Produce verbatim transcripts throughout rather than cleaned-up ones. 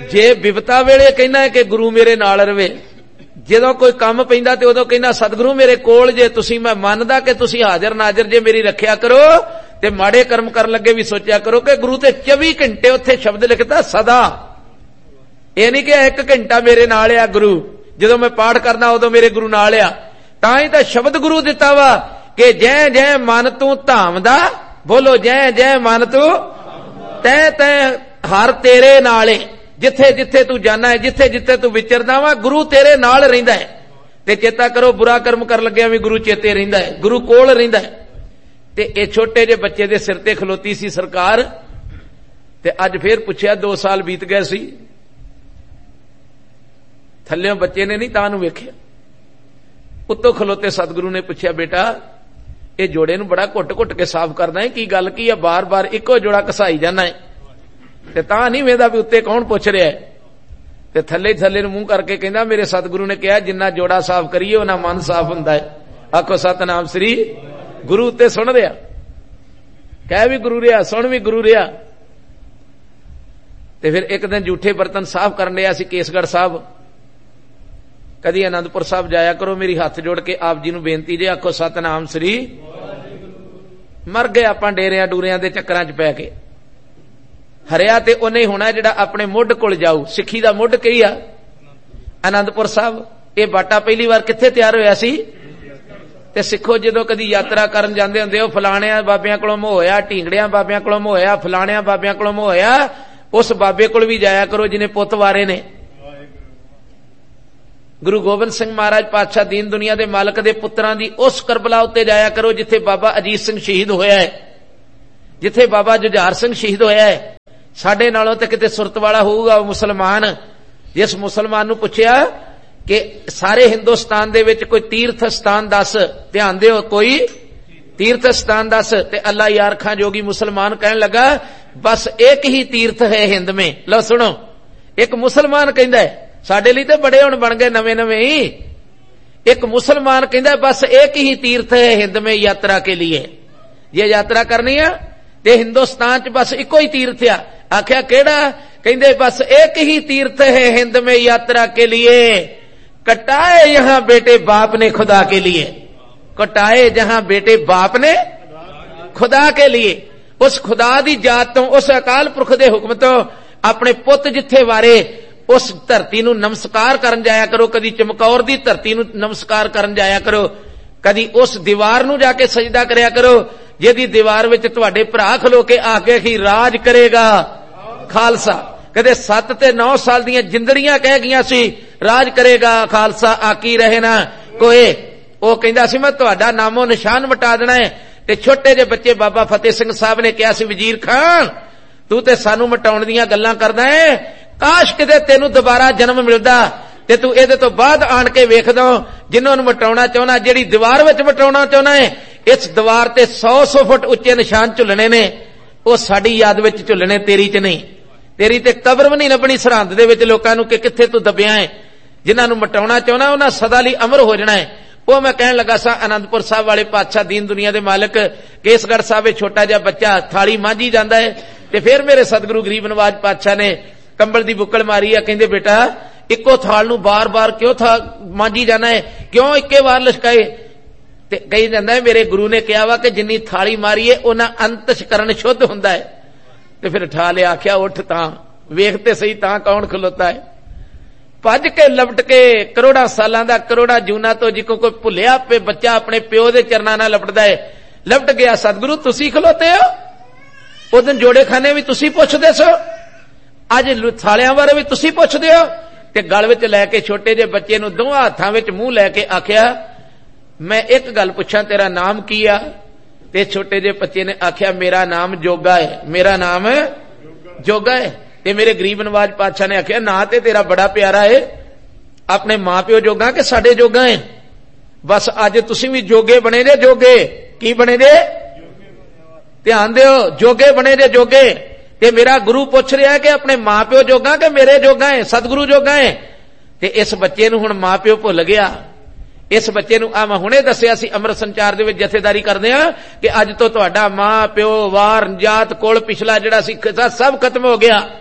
जे बिपता वेले कहना है कि गुरु मेरे नाल रवे, ਜਦੋਂ कोई काम पैंदा ते उदों कहना सतगुरु मेरे कोल जे, तुसीं मैं मनदा कि तुसीं हाजर नाजर जे मेरी रखिया करो, ते माड़े कर्म कर लगे भी सोचा करो कि गुरु ते चौबी घंटे उत्थे शब्द लिखता सदा। ये नहीं कि एक घंटा मेरे नाल आ गुरु, जदों मैं पाठ करना उदों मेरे गुरु नाल आ। तां ही तां शब्द गुरु दिता वा कि जै जै मन तू धामदा, बोलो जै जै मन तू तै तै हर तेरे नाले, जिथे जिथे तू जाना है, जिथे जिथे तू विचरदा वा गुरु तेरे नाल रहिंदा है। ते चेता करो बुरा कर्म कर लग्या भी गुरु चेते रहिंदा है, गुरु कोल रहिंदा है। ते ए छोटे जे बच्चे दे सिर ते खलोती सी सरकार, ते अज फिर पुछया दो साल बीत गए सी, थल्लियों बच्चे ने नहीं तां नूं वेखिया, उत्तों खलोते सतगुरु ने पुछया बेटा ये जोड़े नूं बड़ा घुट घुट के साफ करना है, की गल की है, बार बार इको जोड़ा घसाई जाना है, ते तां नहीं वेंदा भी उत्ते कौन पुछ रहा है। ते थल्ले थल्ले नूं मूंह करके कहंदा मेरे सतगुरु ने कहा जिन्ना जोड़ा साफ करिए उन्ना मन साफ हुंदा है। आखो सतनाम श्री गुरु उत्ते सुन रहा, कह भी गुरु रहा, सुन भी गुरु रहा। ते फिर एक दिन जूठे बर्तन साफ करन लिया सी केसगढ़ साहब, कदी आनंदपुर साहब जाया करो, मेरी हाथ जोड़ के आप जी नूं बेनती जे, आखो सतनाम श्री। मर गए आपां डेरियां डूरियां दे चक्करां च पै के, हरिया ते उन्हें होना जिहड़ा अपने मुੱਢ कोल जाऊ। सिੱਖੀ ਦਾ ਮੁੱਢ ਕੀ ਆ? आनंदपुर साहब। ये बाटा पहली बार कित्थे तैयार होया सी? ते सिखो जदों कदी यात्रा करन जांदे हुंदे हो, फलाणियां बाबियां कोलों मोह होया, ढींगड़ियां बाबियां कोलों मोह होया, फलाणियां बाबियां कोलों मोह होया, उस बाबे कोल भी जाया करो जिन्हें पुੱਤ वारे ने। गुरु गोबिंद सिंह महाराज पातशाह दीन दुनिया दे मालक दे पुत्रां दी उस करबला उत्ते जाया करो जिथे बाबा अजीत सिंह शहीद होया है, जिथे बाबा जुझार सिंह शहीद होया है। साडे नालों ते किते सुरत वाला होऊगा वो मुसलमान। जिस मुसलमान नूं पुछया कि सारे हिंदुस्तान दे विच कोई तीर्थ स्थान दस, ध्यान दिओ कोई तीर्थ स्थान दस, ते अल्लाह यार खां जोगी मुसलमान कहन लगा बस एक ही तीर्थ है हिंद में। लो सुनो, एक मुसलमान कहंदा है, साडे लई ते बड़े हुण बन गए नवे नवे ही। एक मुसलमान कहंदा बस एक ही तीर्थ है हिंद में यात्रा के लिए, ये यात्रा करनी है ते हिंदुस्तान च बस इको ही तीर्थ आ। आख्या केड़ा? कहंदे बस एक ही तीर्थ है हिंद में यात्रा के लिए, कटाए यहां बेटे बाप ने खुदा के लिए, कटाए जहां बेटे बाप ने खुदा के लिए। उस खुदा दी जात तो, उस अकाल पुरख दे हुक्म तो अपने पुੱਤ जिथे वारे उस धरती नूं नमस्कार करन जाया करो। कदी चमकौर दी धरती नूं नमस्कार करन जाया करो, कदी उस दीवार नूं जाके सजदा करया करो जिहदी दीवार विच तुहाडे भरा खलो के आके ही राज करेगा खालसा। कदे सत्त ते नौ साल दियां जिंदड़ियां कह गईयां सी राज करेगा खालसा आकी रहे ना कोई। वो कहंदा सी मैं तुहाडा नामो निशान मिटा देना है। ते छोटे जे बच्चे बाबा फतेह सिंह साहब ने कहा सी वजीर खान तू ते सानू मिटाउण दीयां गल्लां करदा है, काश किते तेनू दोबारा जन्म मिलदा ते तू इहदे तो बाद आण के वेख दो जिन्हां नूं मिटाउणा चाहुंदा, जिहड़ी दीवार विच मिटाउणा चाहुंदा है, इस दीवार ते सौ सौ फुट उच्चे निशान झुलने ने, वो साडी याद विच झुलने, तेरी च नहीं। तेरी ते कबर भी नहीं लभणी सरहंद दे विच लोकां नूं कि कित्थे तू दबिया है। जिन्हां नूं मिटाउणा चाहुंदा उन्हां सदा लई अमर हो जाना है। वो मैं कहण लगा सा आनंदपुर साहब वाले पातशाह दीन दुनिया दे मालक केसगढ़ साहब छोटा जिहा बच्चा थाली मांझी जांदा है ते फिर मेरे सतगुरु गरीब नवाज पातशाह ने कंबल दी बुक्कल मारी है, कहंदे बेटा इक्को थाल नूं बार बार क्यों था मांझी जाना है, क्यों इक्के बार लशकाए? ते कही जांदा है मेरे गुरु ने कहा वा कि जिन्नी थाली मारी है उन्हां अंतशकरण शुद्ध हुंदा है। ते फिर ठा लिया, आख्या उठ तां वेखते सही तां कौन खलोता है। भज के लपट के करोड़ा सालां दा करोड़ा जूना तो जिको कोई भुलिया पे बच्चा अपने प्यो दे चरनां नाल लपटदा है, लपट गया सतगुरु तुसी खलोते हो। उस दिन जोड़े खाने भी तुसी पुछदे सो, अज थालियां बारे भी तुसी पुछदे हो। ते गल विच लैके छोटे जे बच्चे नूं दोवां हत्थां विच मूंह लैके आख्या मैं एक गल पुछां तेरा नाम की आ? ते छोटे जे बच्चे ने आख्या मेरा नाम जोगा है, मेरा नाम जोगा है। ते मेरे गरीब नवाज पातशाह ने आख्या ना ते तेरा बड़ा प्यारा है, अपने मां प्यो जोगा के साडे जोगा है? बस अज तुसीं भी जोगे बने जे, जोगे की बने जे? ध्यान दिओ, जोगे बने जे जोगे। ते मेरा गुरु पुछ रहा है कि अपने मां प्यो जोगा के मेरे जोगा है, सतगुरु जोगा है? ते इस बच्चे नूं हुण मां प्यो भुल गया। इस बच्चे नूं आ मैं हुणे दस्सिया सी अमृत संचार दे विच जथेदारी करदे आ कि अज तो तुहाडा मां प्यो वार जात कुल पिछला जिहड़ा सी सब खत्म हो गया।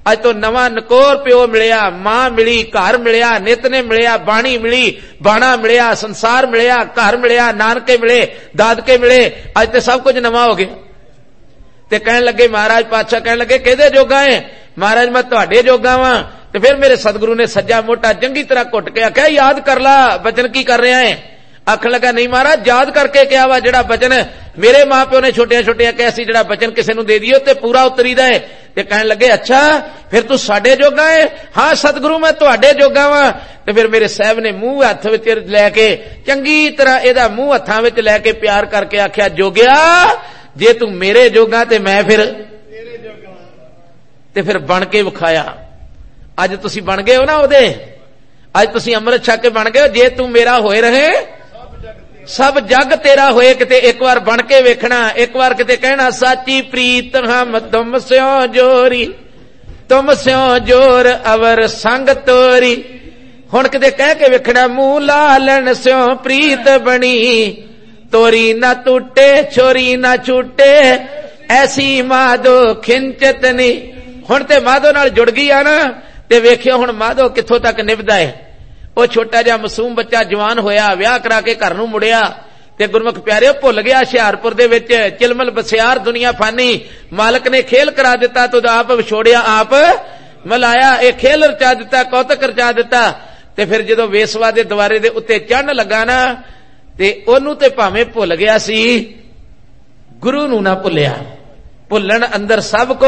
अज तो नवा नकोर प्यो मिलिया, मां मिली, घर मिलिया, नितने मिलिया, बाणी मिली, बाणा मिलिया, संसार मिलिया, घर मिलिया, नानके मिले, दादके मिले, अज तो सब कुछ नवा हो गया। ते कहन लगे महाराज पातशाह कहन लगे किहदे जोगा है? महाराज मैं तुहाडे जोगा वां। ते फिर मेरे सतगुरु ने सज्जा मोटा चंगी तरह घुट के आख्या याद कर ला बचन की कर रहा है। आखन लगा नहीं महाराज याद करके क्या वा, जिहड़ा बचन मेरे मां प्यो ने छोटिया छोटिया कहा सी जिहड़ा बचन किसी नूं दे दिओ ते पूरा उतरीदा है। ते कहन लगे अच्छा फिर तू साडे जोगा है? हां सतगुरु मैं तुहाडे जोगा वां। ते फिर मेरे साहब ने मूंह हथ विच लैके चंगी तरह इहदा मूंह हत्थां विच लैके प्यार करके आख्या जोगिया जे तू मेरे जोगा ते मैं फिर तेरे जोगा। ते फिर बन के विखाया। अज तुसी बन गए हो ना ओदे, अज तुसी अमृत छक के बन गए हो। जे तू मेरा होए रहे सब जग तेरा होए, किते एक बार बन के वेखना, एक बार किते कहना साची प्रीत हम तुम स्यों जोरी, तुम स्यों जोर अवर संग तोरी। हुण किते कह के वेखना मुंह लालन स्यों प्रीत बनी, तोरी ना टूटे छोरी ना छूटे, ऐसी माधो खिंचत नी। हुण ते माधो नाल जुड़ गई आ ना, ते वेखियो हुण माधो कित्थों तक निभदा है। ਉਹ ਛੋਟਾ ਜਿਹਾ ਮਾਸੂਮ ਬੱਚਾ ਜਵਾਨ ਹੋਇਆ, ਵਿਆਹ ਕਰਾ ਕੇ ਘਰ ਨੂੰ ਮੁੜਿਆ ਤੇ ਗੁਰਮੁਖ ਪਿਆਰਿਓ ਭੁੱਲ ਗਿਆ ਹੁਸ਼ਿਆਰਪੁਰ ਦੇ ਵਿੱਚ ਚਿਲਮਲ ਬਸਿਆਰ ਦੁਨੀਆ ਫਾਨੀ, ਮਾਲਕ ਨੇ ਖੇਲ ਕਰਾ ਦਿੱਤਾ ਤੋ ਆਪ ਵਿਛੋੜਿਆ ਆਪ ਮਲਾਇਆ। ਇਹ ਖੇਲ ਰਚਾ ਦਿੱਤਾ, ਕੌਤਕ ਰਚਾ ਦਿੱਤਾ। ਤੇ ਫਿਰ ਜਦੋਂ ਵੇਸਵਾ ਦੇ ਦੁਆਰੇ ਦੇ ਉੱਤੇ ਚੜਨ ਲੱਗਾ ਨਾ ਤੇ ਉਹਨੂੰ ਤੇ ਭਾਵੇਂ ਭੁੱਲ ਗਿਆ ਸੀ, ਗੁਰੂ ਨੂੰ ਨਾ ਭੁੱਲਿਆ। ਭੁੱਲਣ ਅੰਦਰ ਸਭ ਕੋ,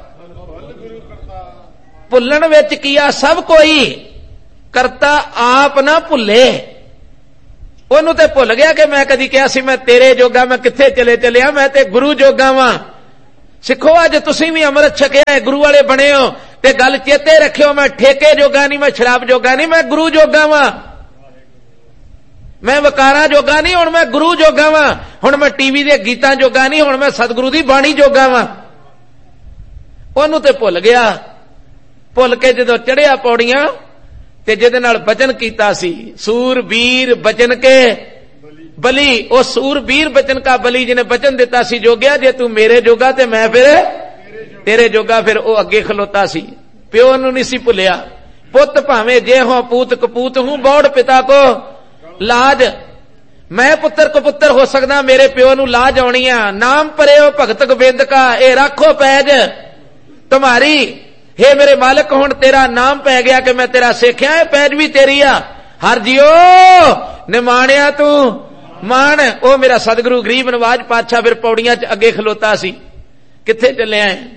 ਭੁੱਲਣ ਵਿੱਚ ਕੀਆ ਸਭ ਕੋਈ, करता आप ना भुले। ओनू ते भुल गया कि मैं कदी कहा सी मैं तेरे जोगा, मैं किथे चले चलिया, मैं ते गुरु जोगा वां। सिखो अज तुसीं भी अमृत छकिया है, गुरु वाले बने हो ते गल चेते रखियो मैं ठेके जोगा नहीं, मैं शराब जोगा नहीं, मैं गुरु जोगा वां। मैं वकारा जोगा नहीं, हुण मैं गुरु जोगा वां। हुण मैं टीवी दे गीतां जोगा नहीं, हुण मैं सतगुरु दी बाणी जोगा वां। ओनू ते भुल गया। भुल के जदों चढ़िया पौड़ियां ते जिहदे नाल बचन कीता सी सूरबीर बचन के बली, ओ सूरबीर बचन का बली जिन्हें बचन दिता सी जोगिया जे तू मेरे जोगा ते मैं फिर तेरे जोगा। फिर ओ अगे खलोता सी, प्यो नूं नहीं सी भुलिया। पुत भावें जे हो पूत कपूत हूं, बौड़ पिता को लाज। मैं पुत्र कपुत्र हो सकदा, मेरे प्यो नूं लाज आउणी आ। नाम परे भगत गोबिंद का ए राखो पैज तुम्हारी, हे मेरे मालिक हुण तेरा नाम पै गया कि मैं तेरा सिखिया है, पैज भी तेरी आ। हर जियो निमाणिया तू मान। ओ मेरा सतगुरु गरीब नवाज पातशाह फिर पौड़ियां च अगे खलोता सी। किथे चलिया है?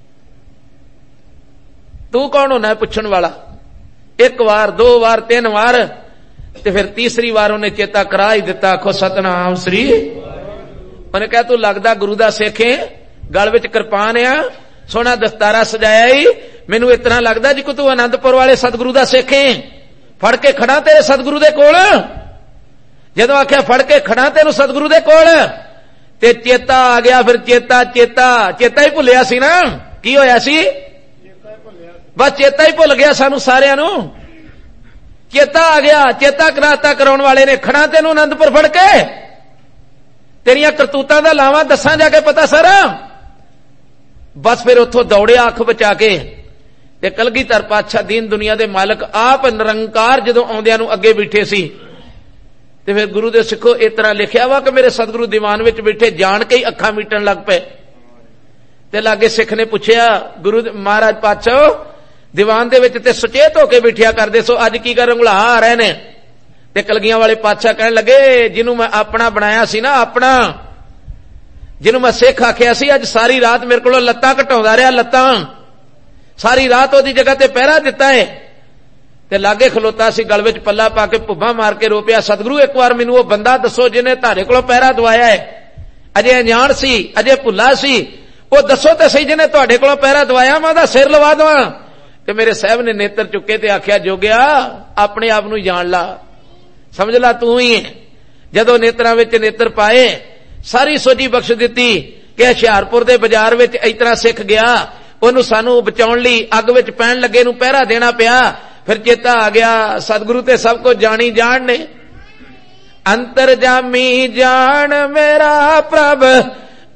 तू कौन होना है पुछण वाला? एक बार दो बार तीन बार ते फिर तीसरी बार उन्हें चेता करा ही दिता, आखो सतनाम श्री। उन्हें कहा तू लगदा गुरु दा सिख है, गल विच किरपान आ, सोना दस्तारा सजाया ही, मैनू इतना लगता जी को तू आनंदपुर वाले सतगुरु दा सिख है। फड़ के खड़ा तेरे सतगुरु दे कोल। जदों आख्या फड़ के खड़ा तेनू सतगुरु दे कोल ते चेता आ गया। फिर चेता चेता चेता ही भुलिया सी ना, की होया सी? बस चेता ही भुल गया सानू सारियां नू। चेता आ गया, चेता कराता कराउण वाले ने खड़ा तेनू आनंदपुर फड़ के, तेरियां करतूतां दा लावा दसां जाके पता सारा। बस फिर उथों दौड़िया अख बचा के ते कलगीधर पातशाह दीन दुनिया दे मालक आप निरंकार जदों आउंदियां नूं अगे बैठे सी ते फिर गुरु दे सिखो इस तरह लिखिया वा कि मेरे सतगुरु दीवान विच बैठे जान के ही अखां मीटण लग पे। ते लागे सिख ने पुछया गुरु महाराज पातशाह दीवान दे विच ते सुचेत होके बैठिया करदे सो, अज की कर रंगला आ रहे ने? ते कलगियां वाले पातशाह कहण लगे जिन्हों मैं अपना बनाया सी ना, अपना जिन्हों मैं सिख आखिया सी, अज सारी रात मेरे को लत्तां घटाउंदा रहा, लत्तां सारी रात ओदी जगह ते पहरा दिता है। ते लागे खलोता सी, गल विच पल्ला पा के भुब्बा मार के रो पिया, सतगुरु एक बार मैनू वो बंदा दसो जिन्हें तारे कोलों पहरा दवाया है। अजे अनजान सी, अजे भुला सी, वो दसो ते सही जिन्हें तुहाडे कोलों पहरा दवाया, मैं ओहदा सिर लवा दवां। ते मेरे साहब ने नेत्र चुके ते आख्या जोगिया अपने आप नूं जान ला, समझ ला तू ही है। जदों नेत्रां विच नेत्र पाए सारी सोझी बख्श दिती कि हुशियारपुर दे बाजार विच इस तरह सिख गया, ओनू सानू बचाउण लई अग विच पैण लगे नूं पहरा देना पिया। फिर चेता आ गया सतगुरु ते सब कुछ जानी जान ने। अंतरजामी जान मेरा प्रभ